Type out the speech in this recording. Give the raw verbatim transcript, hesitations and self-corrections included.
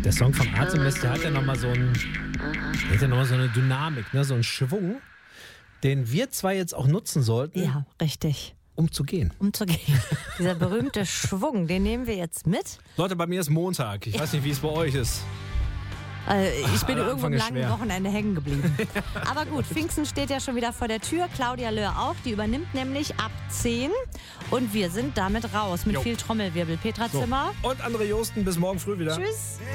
Der Song von Artemis, der hat ja nochmal so, ein, der hat ja noch mal so eine Dynamik, ne? So einen Schwung, den wir zwar jetzt auch nutzen sollten, Ja, richtig. um zu gehen. Um zu gehen. Dieser berühmte Schwung, den nehmen wir jetzt mit. Leute, bei mir ist Montag. Ich weiß nicht, wie es bei euch ist. Also ich bin der irgendwo Anfang im ist langen schwer. Wochenende hängen geblieben. Aber gut, Pfingsten steht ja schon wieder vor der Tür. Claudia Löhr auch. Die übernimmt nämlich ab zehn. Und wir sind damit raus mit Jo. viel Trommelwirbel. Petra So. Zimmer. Und André Josten, bis morgen früh wieder. Tschüss.